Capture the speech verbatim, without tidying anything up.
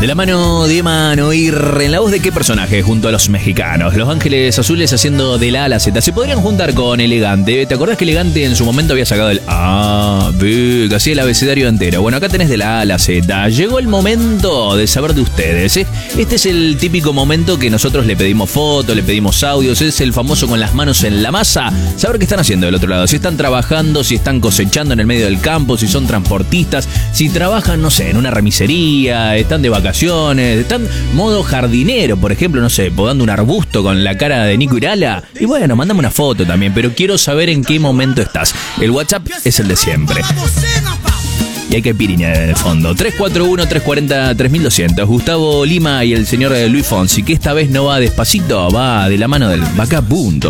De la mano de Mano Ir, ¿en la voz de qué personaje junto a los mexicanos? Los Ángeles Azules haciendo de la A a la Z. Se podrían juntar con Elegante. ¿Te acordás que Elegante en su momento había sacado el A, B, que hacía el abecedario entero? Bueno, acá tenés de la A a la Z. Llegó el momento de saber de ustedes, ¿eh? Este es el típico momento que nosotros le pedimos fotos, le pedimos audios. Es el famoso con las manos en la masa. Saber qué están haciendo del otro lado. Si están trabajando, si están cosechando en el medio del campo, si son transportistas, si trabajan, no sé, en una remisería, están de vacaciones. Están modo jardinero, por ejemplo, no sé, podando un arbusto con la cara de Nico Irala. Y bueno, mandame una foto también, pero quiero saber en qué momento estás. El WhatsApp es el de siempre. Y hay que piriña en el fondo. tres cuatro uno, tres cuatro cero, tres mil doscientos. Gustavo Lima y el señor Luis Fonsi, que esta vez no va despacito, va de la mano del vagabundo.